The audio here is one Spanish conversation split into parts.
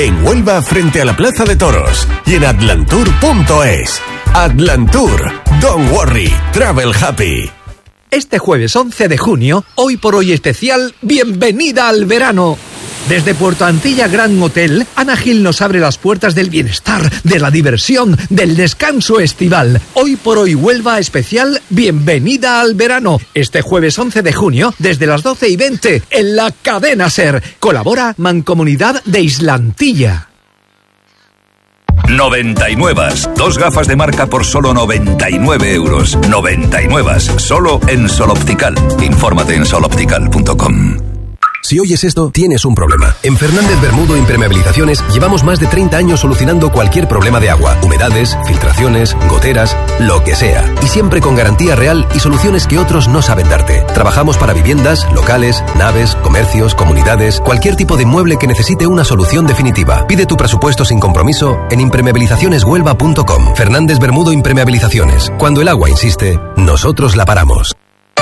en Huelva frente a la Plaza de Toros y en atlantour.es. Atlantour. Don't worry, travel happy. Este jueves 11 de junio, hoy por hoy especial, bienvenida al verano. Desde Puerto Antilla Gran Hotel, Ana Gil nos abre las puertas del bienestar, de la diversión, del descanso estival. Hoy por hoy Huelva especial, bienvenida al verano. Este jueves 11 de junio, desde las 12:20, en la Cadena SER. Colabora Mancomunidad de Islantilla. 99. 2 gafas de marca por solo 99 euros. 99. Solo en Sol Optical. Infórmate en soloptical.com. Si oyes esto, tienes un problema. En Fernández Bermudo Impermeabilizaciones llevamos más de 30 años solucionando cualquier problema de agua, humedades, filtraciones, goteras, lo que sea. Y siempre con garantía real y soluciones que otros no saben darte. Trabajamos para viviendas, locales, naves, comercios, comunidades, cualquier tipo de inmueble que necesite una solución definitiva. Pide tu presupuesto sin compromiso en impermeabilizacioneshuelva.com. Fernández Bermudo Impermeabilizaciones. Cuando el agua insiste, nosotros la paramos.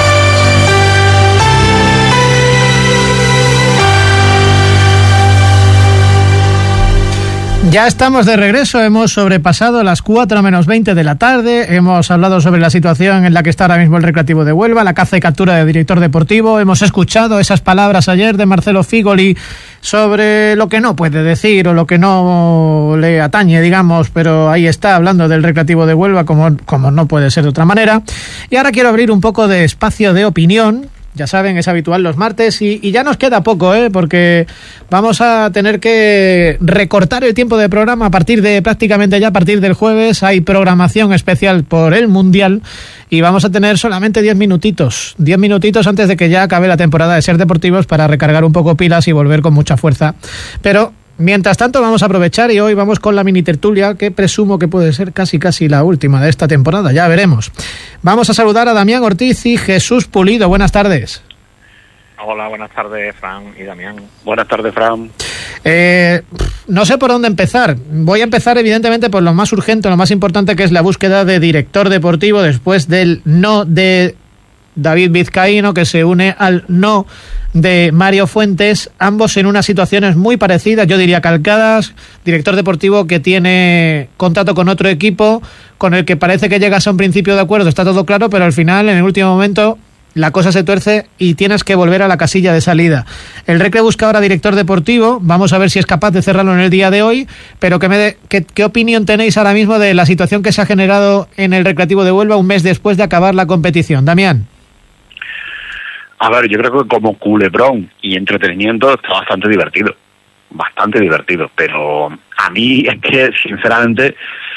Ya estamos de regreso, hemos sobrepasado las 4 menos 20 de la tarde, hemos hablado sobre la situación en la que está ahora mismo el Recreativo de Huelva, la caza y captura de director deportivo, hemos escuchado esas palabras ayer de Marcelo Figoli sobre lo que no puede decir o lo que no le atañe, digamos, pero ahí está hablando del Recreativo de Huelva como no puede ser de otra manera. Y ahora quiero abrir un poco de espacio de opinión. Ya saben, es habitual los martes y ya nos queda poco, porque vamos a tener que recortar el tiempo de programa a partir de prácticamente ya a partir del jueves. Hay programación especial por el Mundial y vamos a tener solamente 10 minutitos antes de que ya acabe la temporada de Ser Deportivos para recargar un poco pilas y volver con mucha fuerza. Pero mientras tanto vamos a aprovechar y hoy vamos con la mini tertulia que presumo que puede ser casi la última de esta temporada, ya veremos. Vamos a saludar a Damián Ortiz y Jesús Pulido. Buenas tardes. Hola, buenas tardes, Fran y Damián. Buenas tardes, Fran. No sé por dónde empezar. Voy a empezar evidentemente por lo más urgente, lo más importante, que es la búsqueda de director deportivo después del no de David Vizcaíno, que se une al no de Mario Fuentes, ambos en unas situaciones muy parecidas, yo diría calcadas. Director deportivo que tiene contrato con otro equipo, con el que parece que llegas a un principio de acuerdo, está todo claro, pero al final, en el último momento, la cosa se tuerce y tienes que volver a la casilla de salida. El Recre busca ahora director deportivo, vamos a ver si es capaz de cerrarlo en el día de hoy, pero ¿qué opinión tenéis ahora mismo de la situación que se ha generado en el Recreativo de Huelva un mes después de acabar la competición? Damián. A ver, yo creo que como culebrón y entretenimiento está bastante divertido, pero a mí es que, sinceramente,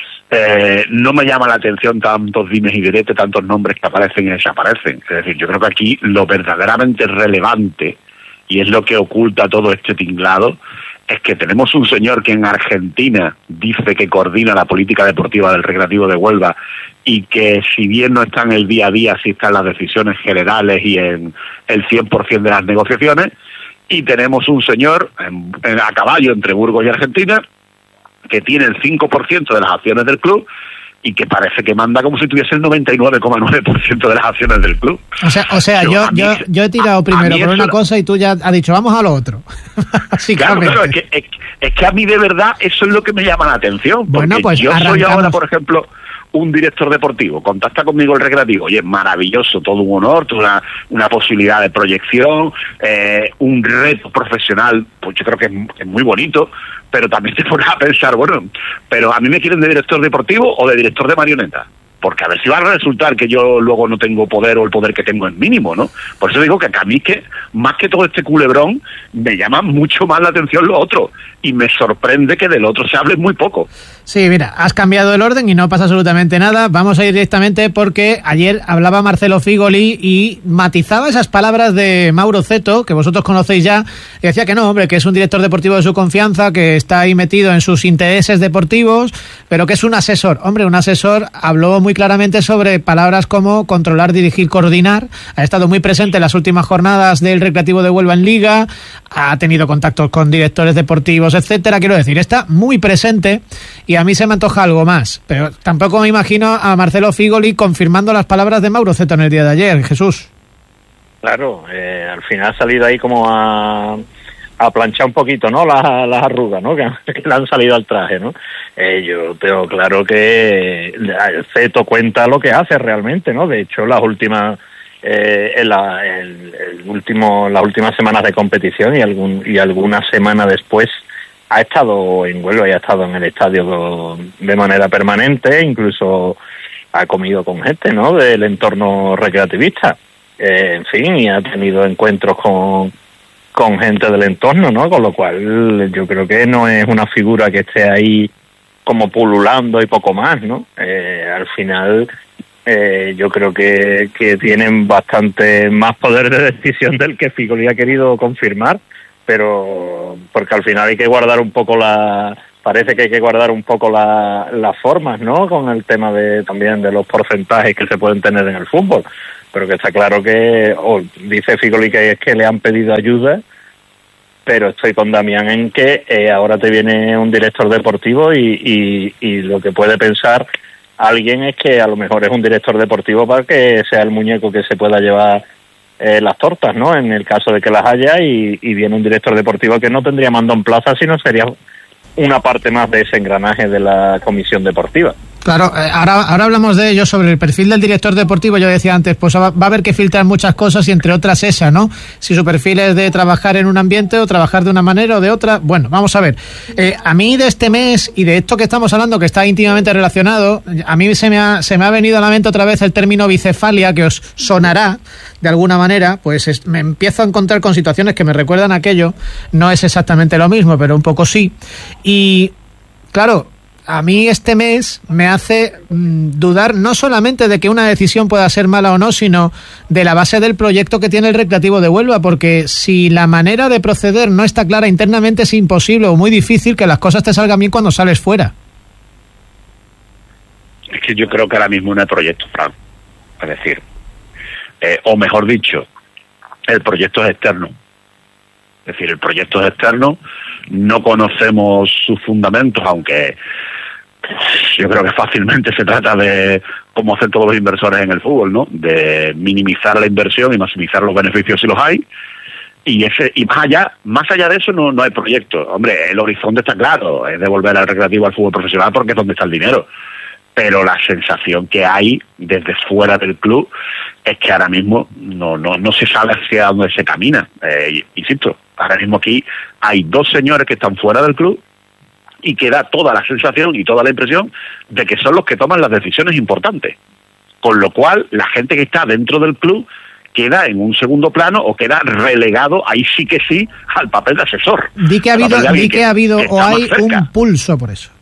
no me llama la atención tantos dimes y diretes, tantos nombres que aparecen y desaparecen. Es decir, yo creo que aquí lo verdaderamente relevante, y es lo que oculta todo este tinglado, es que tenemos un señor que en Argentina dice que coordina la política deportiva del Recreativo de Huelva y que, si bien no está en el día a día, sí está en las decisiones generales y en el 100% de las negociaciones, y tenemos un señor a caballo entre Burgos y Argentina que tiene el 5% de las acciones del club y que parece que manda como si tuviese el 99,9% de las acciones del club. O sea, yo he tirado primero por una cosa y tú ya has dicho, vamos a lo otro. Claro, es que a mí de verdad eso es lo que me llama la atención. Bueno, pues yo soy ahora, por ejemplo, un director deportivo, contacta conmigo el Recreativo, oye, maravilloso, todo un honor, toda una posibilidad de proyección, un reto profesional, pues yo creo que es muy bonito, pero también te pones a pensar, bueno, pero a mí me quieren de director deportivo o de director de marioneta, porque a ver si va a resultar que yo luego no tengo poder o el poder que tengo es mínimo, ¿no? Por eso digo que a mí, que más que todo este culebrón, me llama mucho más la atención lo otro, y me sorprende que del otro se hable muy poco. Sí, mira, has cambiado el orden y no pasa absolutamente nada. Vamos a ir directamente porque ayer hablaba Marcelo Figoli y matizaba esas palabras de Mauro Zeto, que vosotros conocéis ya, y decía que no, hombre, que es un director deportivo de su confianza, que está ahí metido en sus intereses deportivos, pero que es un asesor. Hombre, un asesor habló muy claramente sobre palabras como controlar, dirigir, coordinar. Ha estado muy presente en las últimas jornadas del Recreativo de Huelva en Liga, ha tenido contactos con directores deportivos, etcétera. Quiero decir, está muy presente y a mí se me antoja algo más, pero tampoco me imagino a Marcelo Figoli confirmando las palabras de Mauro Zeto en el día de ayer. Jesús. Claro, al final ha salido ahí como a a planchar un poquito, ¿no? Las arrugas, ¿no? Que le han salido al traje, ¿no? Yo tengo claro que Zeto cuenta lo que hace realmente, ¿no? De hecho, las últimas las últimas semanas de competición y algunas semanas después ha estado en Huelva y ha estado en el estadio de manera permanente, incluso ha comido con gente, ¿no? Del entorno recreativista, en fin, y ha tenido encuentros con gente del entorno, ¿no? Con lo cual yo creo que no es una figura que esté ahí como pululando y poco más, ¿no? Al final yo creo que tienen bastante más poder de decisión del que Figoli ha querido confirmar, pero porque al final hay que guardar un poco parece que hay que guardar un poco las formas, ¿no? Con el tema también de los porcentajes que se pueden tener en el fútbol, pero que está claro que dice Figoli que es que le han pedido ayuda, pero estoy con Damián en que ahora te viene un director deportivo y lo que puede pensar alguien es que a lo mejor es un director deportivo para que sea el muñeco que se pueda llevar las tortas, ¿no? En el caso de que las haya y viene un director deportivo que no tendría mando en plaza, sino sería una parte más de ese engranaje de la comisión deportiva. Claro, ahora hablamos de ello, sobre el perfil del director deportivo. Yo decía antes, pues va a haber que filtrar muchas cosas y entre otras esa, ¿no? Si su perfil es de trabajar en un ambiente o trabajar de una manera o de otra. Bueno, vamos a ver. A mí de este mes y de esto que estamos hablando, que está íntimamente relacionado, a mí se me ha venido a la mente otra vez el término bicefalia, que os sonará de alguna manera. Pues me empiezo a encontrar con situaciones que me recuerdan aquello. No es exactamente lo mismo, pero un poco sí. Y claro, a mí este mes me hace dudar no solamente de que una decisión pueda ser mala o no, sino de la base del proyecto que tiene el Recreativo de Huelva, porque si la manera de proceder no está clara internamente, es imposible o muy difícil que las cosas te salgan bien cuando sales fuera. Es que yo creo que ahora mismo no hay proyecto, Fran. Es decir, o mejor dicho, el proyecto es externo. Es decir, el proyecto es externo, no conocemos sus fundamentos, aunque yo creo que fácilmente se trata de, como hacen todos los inversores en el fútbol, ¿no? De minimizar la inversión y maximizar los beneficios si los hay. Y más allá de eso no hay proyecto. Hombre, el horizonte está claro, es devolver al recreativo al fútbol profesional porque es donde está el dinero. Pero la sensación que hay desde fuera del club es que ahora mismo no se sabe hacia dónde se camina. Insisto, ahora mismo aquí hay dos señores que están fuera del club y que da toda la sensación y toda la impresión de que son los que toman las decisiones importantes. Con lo cual, la gente que está dentro del club queda en un segundo plano o queda relegado, ahí sí que sí, al papel de asesor. Di que ha habido o hay un pulso por eso.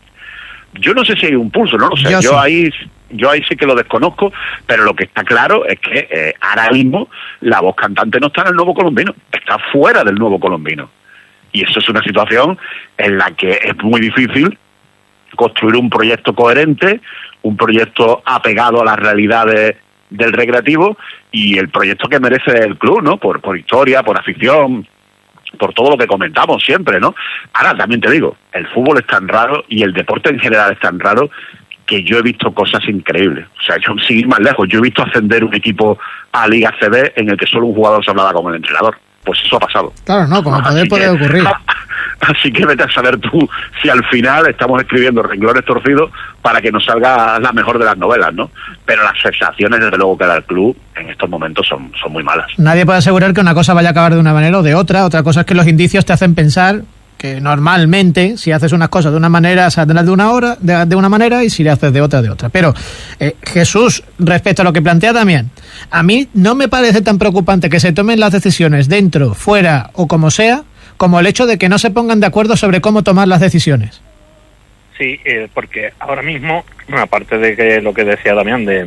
Yo no sé si hay un pulso, no lo sé. Yo ahí sí que lo desconozco, pero lo que está claro es que ahora mismo la voz cantante no está en el Nuevo Colombino, está fuera del Nuevo Colombino. Y eso es una situación en la que es muy difícil construir un proyecto coherente, un proyecto apegado a las realidades del recreativo y el proyecto que merece el club, ¿no? Por historia, por afición, por todo lo que comentamos siempre, ¿no? Ahora también te digo, el fútbol es tan raro y el deporte en general es tan raro que yo he visto cosas increíbles. O sea, yo sin ir más lejos, yo he visto ascender un equipo a Liga CB en el que solo un jugador se hablaba como el entrenador. Pues eso ha pasado. Claro, no, como puede ocurrir. Así que vete a saber tú si al final estamos escribiendo renglones torcidos para que nos salga la mejor de las novelas, ¿no? Pero las sensaciones, desde luego, que da el club en estos momentos son muy malas. Nadie puede asegurar que una cosa vaya a acabar de una manera o de otra. Otra cosa es que los indicios te hacen pensar que normalmente, si haces unas cosas de una manera, saldrás de una manera, y si le haces de otra, de otra. Pero, Jesús, respecto a lo que plantea Damián, a mí no me parece tan preocupante que se tomen las decisiones dentro, fuera o como sea, como el hecho de que no se pongan de acuerdo sobre cómo tomar las decisiones. Sí, porque ahora mismo, aparte de que lo que decía Damián, de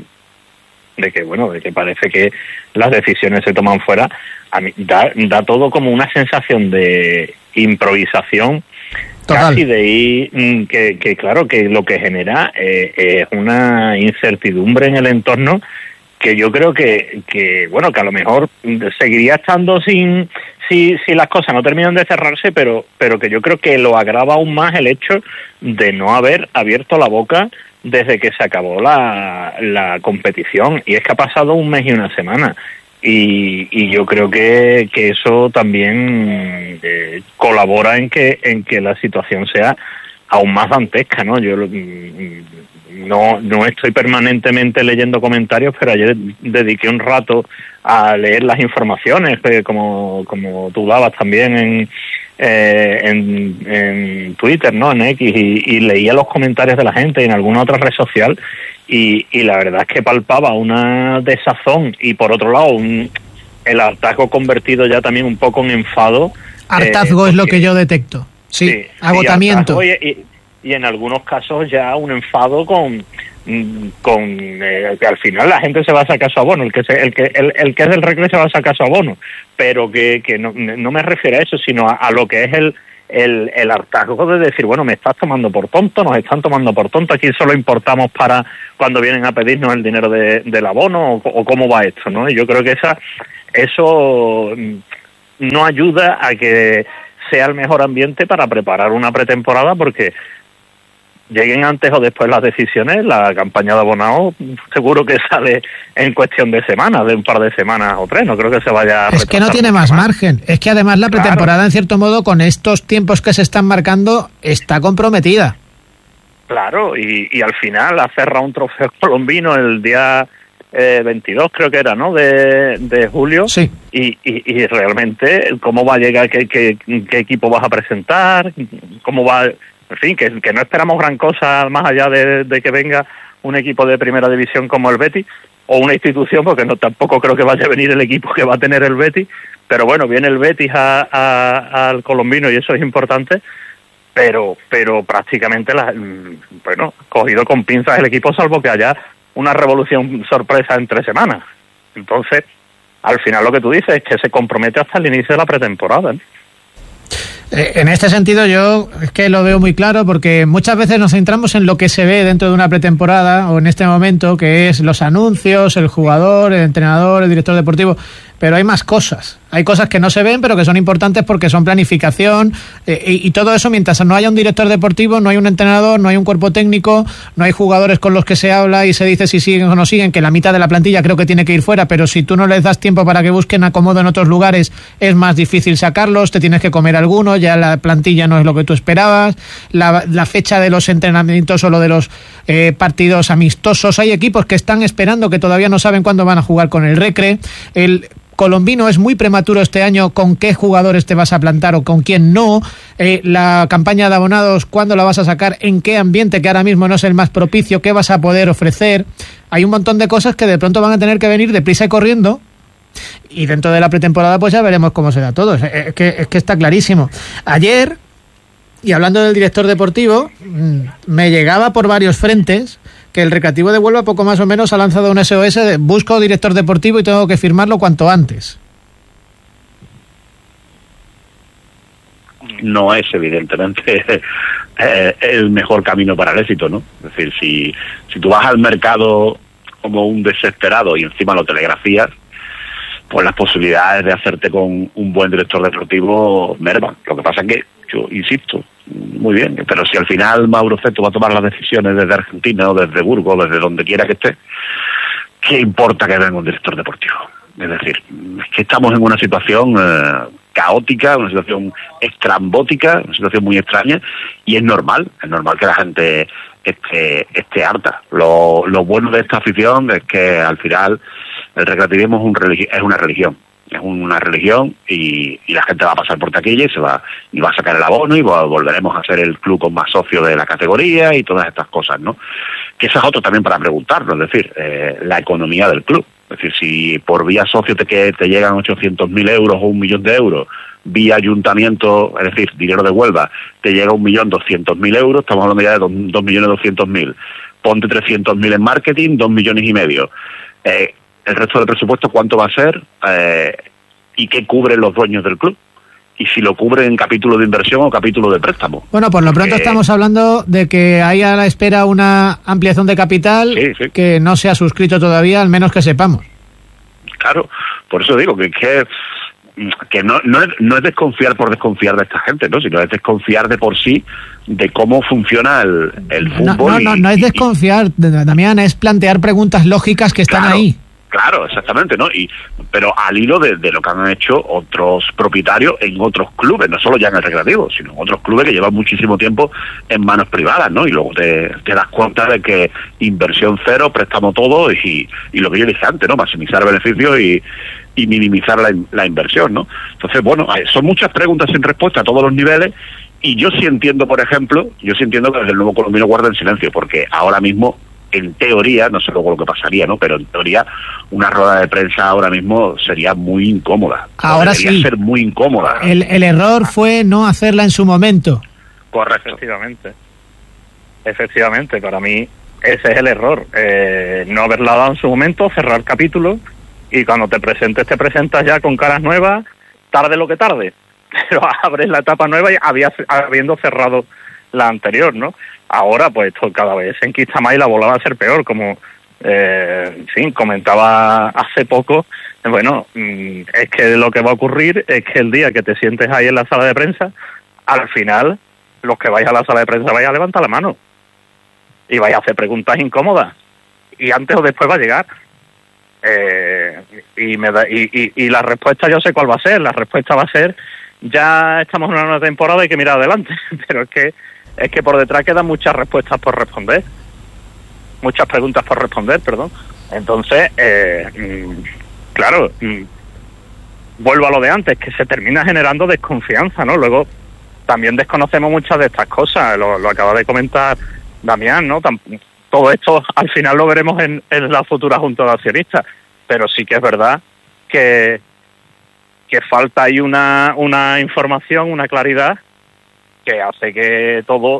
que parece que las decisiones se toman fuera, a mí da todo como una sensación de improvisación. Total. Casi de ir, que claro, que lo que genera es una incertidumbre en el entorno que yo creo que a lo mejor seguiría estando si las cosas no terminan de cerrarse, pero que yo creo que lo agrava aún más el hecho de no haber abierto la boca desde que se acabó la competición. Y es que ha pasado un mes y una semana y yo creo que eso también colabora en que la situación sea aún más dantesca, ¿no? Yo no estoy permanentemente leyendo comentarios, pero ayer dediqué un rato a leer las informaciones, como tú dabas también en Twitter, ¿no? En X, y leía los comentarios de la gente y en alguna otra red social, y la verdad es que palpaba una desazón y por otro lado el hartazgo convertido ya también un poco en enfado. Hartazgo es lo que yo detecto. Sí, agotamiento. Y en algunos casos ya un enfado con que al final la gente se va a sacar su abono, el que es del Recre se va a sacar su abono, pero que no me refiero a eso, sino a lo que es el hartazgo de decir, bueno, me estás tomando por tonto, nos están tomando por tonto, aquí solo importamos para cuando vienen a pedirnos el dinero del abono, o cómo va esto, ¿no? Y yo creo que eso no ayuda a que sea el mejor ambiente para preparar una pretemporada, porque lleguen antes o después las decisiones, la campaña de abonado seguro que sale en cuestión de semanas, de un par de semanas o 3, no creo que se vaya a Es que no tiene más margen, es que además la pretemporada, en cierto modo, con estos tiempos que se están marcando, está comprometida. Claro, y al final ha cerrado un trofeo colombino el día 22, creo que era, ¿no?, de julio. Sí. Y realmente, ¿cómo va a llegar? ¿Qué equipo vas a presentar? ¿Cómo va...? En fin, que no esperamos gran cosa más allá de que venga un equipo de primera división como el Betis, o una institución, porque tampoco creo que vaya a venir el equipo que va a tener el Betis, pero bueno, viene el Betis al colombino y eso es importante, pero prácticamente cogido con pinzas el equipo, salvo que haya una revolución sorpresa en 3 semanas. Entonces, al final lo que tú dices es que se compromete hasta el inicio de la pretemporada, ¿no? En este sentido yo es que lo veo muy claro, porque muchas veces nos centramos en lo que se ve dentro de una pretemporada o en este momento, que es los anuncios, el jugador, el entrenador, el director deportivo, pero hay más cosas. Hay cosas que no se ven, pero que son importantes porque son planificación y todo eso. Mientras no haya un director deportivo, no hay un entrenador, no hay un cuerpo técnico, no hay jugadores con los que se habla y se dice si siguen o no siguen, que la mitad de la plantilla creo que tiene que ir fuera, pero si tú no les das tiempo para que busquen acomodo en otros lugares, es más difícil sacarlos, te tienes que comer alguno, ya la plantilla no es lo que tú esperabas, la fecha de los entrenamientos o lo de los partidos amistosos. Hay equipos que están esperando, que todavía no saben cuándo van a jugar con el Recre. El colombino es muy prematuro este año con qué jugadores te vas a plantar o con quién no. La campaña de abonados, ¿cuándo la vas a sacar? ¿En qué ambiente, que ahora mismo no es el más propicio? ¿Qué vas a poder ofrecer? Hay un montón de cosas que de pronto van a tener que venir deprisa y corriendo, y dentro de la pretemporada pues ya veremos cómo se da todo. Es que está clarísimo. Ayer, y hablando del director deportivo, me llegaba por varios frentes que el Recreativo de Huelva poco más o menos ha lanzado un SOS de busco director deportivo y tengo que firmarlo cuanto antes. No es evidentemente el mejor camino para el éxito, ¿no? Es decir, si tú vas al mercado como un desesperado y encima lo telegrafías, pues las posibilidades de hacerte con un buen director deportivo merman. Lo que pasa es que, yo insisto, muy bien, pero si al final Mauro Feto va a tomar las decisiones desde Argentina o desde Burgos, desde donde quiera que esté, ¿qué importa que venga un director deportivo? Es decir, es que estamos en una situación caótica, una situación estrambótica, una situación muy extraña, y es normal que la gente esté harta. Lo bueno de esta afición es que al final el recreativismo es una religión. Es una religión y la gente va a pasar por taquilla y va a sacar el abono y volveremos a ser el club con más socios de la categoría y todas estas cosas, ¿no? Que eso es otro también para preguntarlo, es decir, la economía del club. Es decir, si por vía socio te llegan 800.000 euros o 1 millón de euros, vía ayuntamiento, es decir, dinero de Huelva, te llega 1.200.000 euros, estamos hablando ya de 2.200.000. Ponte 300.000 en marketing, 2,5 millones. El resto del presupuesto, ¿cuánto va a ser? ¿Y qué cubren los dueños del club? Y si lo cubren en capítulo de inversión o capítulo de préstamo. Bueno, por lo pronto estamos hablando de que hay a la espera una ampliación de capital que no se ha suscrito todavía, al menos que sepamos. Claro, por eso digo que no es desconfiar por desconfiar de esta gente, ¿no? Sino es desconfiar de por sí de cómo funciona el fútbol. No es desconfiar, Damián, es plantear preguntas lógicas que están ahí. Claro, exactamente, ¿no? Pero al hilo de lo que han hecho otros propietarios en otros clubes, no solo ya en el Recreativo, sino en otros clubes que llevan muchísimo tiempo en manos privadas, ¿no? Y luego te das cuenta de que inversión cero, préstamo todo y lo que yo dije antes, ¿no? Maximizar beneficios y minimizar la inversión, ¿no? Entonces, bueno, son muchas preguntas sin respuesta a todos los niveles. Y yo sí entiendo, por ejemplo, que desde el Nuevo Colombino guarda en silencio, porque ahora mismo, en teoría, no sé luego lo que pasaría, ¿no? Pero en teoría, una rueda de prensa ahora mismo sería muy incómoda. Ahora debería sí. ser muy incómoda. El error fue no hacerla en su momento. Correcto. Efectivamente, para mí ese es el error. No haberla dado en su momento, cerrar capítulo, y cuando te presentas ya con caras nuevas, tarde lo que tarde. Pero abres la etapa nueva y habiendo cerrado la anterior, ¿no? Ahora, pues esto cada vez se enquista más y la bola va a ser peor, como comentaba hace poco. Bueno, es que lo que va a ocurrir es que el día que te sientes ahí en la sala de prensa, al final, los que vais a la sala de prensa vais a levantar la mano y vais a hacer preguntas incómodas, y antes o después va a llegar. Y la respuesta yo sé cuál va a ser. La respuesta va a ser: ya estamos en una nueva temporada, hay que mirar adelante. Pero es que por detrás quedan muchas respuestas por responder, muchas preguntas por responder, perdón. Entonces, claro, vuelvo a lo de antes, que se termina generando desconfianza, ¿no? Luego también desconocemos muchas de estas cosas, lo acaba de comentar Damián, ¿no? Todo esto al final lo veremos en la futura junta de accionistas, pero sí que es verdad que falta ahí una información, una claridad que hace que todo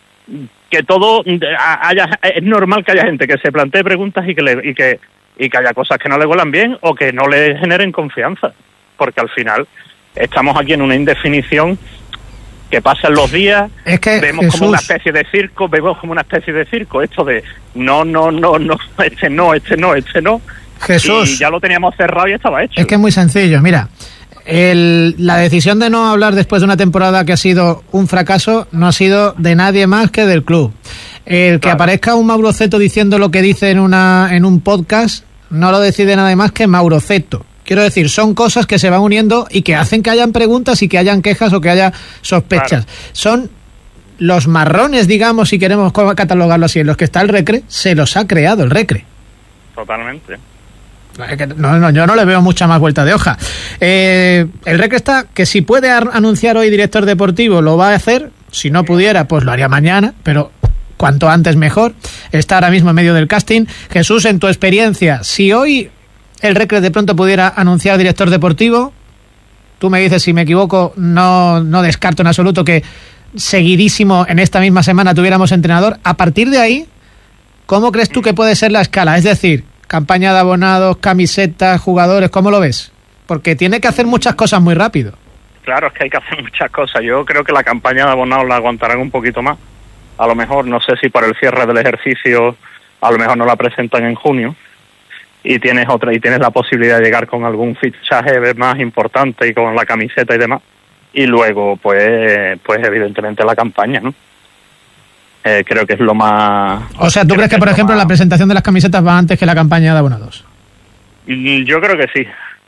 es normal que haya gente que se plantee preguntas y que haya cosas que no le huelan bien o que no le generen confianza, porque al final estamos aquí en una indefinición que pasan los días, es que, vemos Jesús, como una especie de circo, esto de no, este no, Jesús, y ya lo teníamos cerrado y estaba hecho. Es que es muy sencillo, mira, la decisión de no hablar después de una temporada que ha sido un fracaso no ha sido de nadie más que del club. Que aparezca un Mauro Zeto diciendo lo que dice en un podcast no lo decide nada más que Mauro Zeto. Quiero decir, son cosas que se van uniendo y que hacen que hayan preguntas y que hayan quejas o que haya sospechas. Claro. Son los marrones, digamos, si queremos catalogarlo así, en los que está el Recre, se los ha creado el Recre. Totalmente. No, yo no le veo mucha más vuelta de hoja. El Recre está que si puede anunciar hoy director deportivo lo va a hacer, si no pudiera pues lo haría mañana, pero cuanto antes mejor. Está ahora mismo en medio del casting. Jesús, en tu experiencia, si hoy el Recre de pronto pudiera anunciar director deportivo, tú me dices si me equivoco, no descarto en absoluto que seguidísimo en esta misma semana tuviéramos entrenador. A partir de ahí, ¿cómo crees tú que puede ser la escala? Es decir, campaña de abonados, camisetas, jugadores, ¿cómo lo ves? Porque tiene que hacer muchas cosas muy rápido. Claro, es que hay que hacer muchas cosas. Yo creo que la campaña de abonados la aguantarán un poquito más. A lo mejor, no sé si para el cierre del ejercicio, a lo mejor no la presentan en junio. Y tienes la posibilidad de llegar con algún fichaje más importante y con la camiseta y demás. Y luego, pues evidentemente la campaña, ¿no? Creo que es lo más... O sea, ¿tú crees que, por ejemplo, la presentación de las camisetas va antes que la campaña de abonados? Yo creo que sí.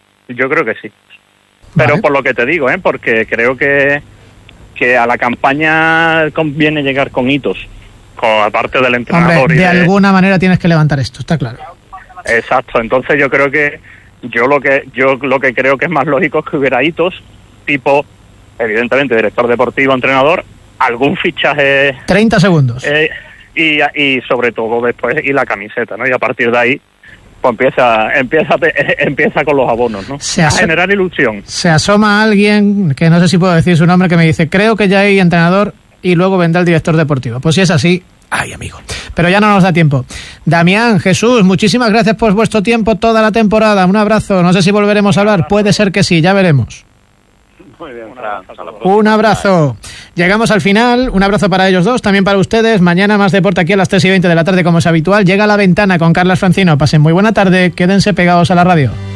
Pero vale, por lo que te digo, porque creo que a la campaña conviene llegar con hitos, aparte del entrenador. Hombre, y de alguna manera tienes que levantar esto, está claro. Exacto, entonces yo creo que lo que creo que es más lógico es que hubiera hitos, tipo, evidentemente, director deportivo, entrenador, algún fichaje... 30 segundos. Y sobre todo después, y la camiseta, ¿no? Y a partir de ahí, pues empieza con los abonos, ¿no? A generar ilusión. Se asoma alguien, que no sé si puedo decir su nombre, que me dice, creo que ya hay entrenador y luego vendrá el director deportivo. Pues si es así, ay, amigo. Pero ya no nos da tiempo. Damián, Jesús, muchísimas gracias por vuestro tiempo toda la temporada. Un abrazo. No sé si volveremos a hablar. Puede ser que sí, ya veremos. Muy bien, un abrazo. Llegamos al final. Un abrazo para ellos dos, también para ustedes. Mañana más deporte aquí a las 3:20 de la tarde, como es habitual. Llega La Ventana con Carlas Francino. Pasen muy buena tarde. Quédense pegados a la radio.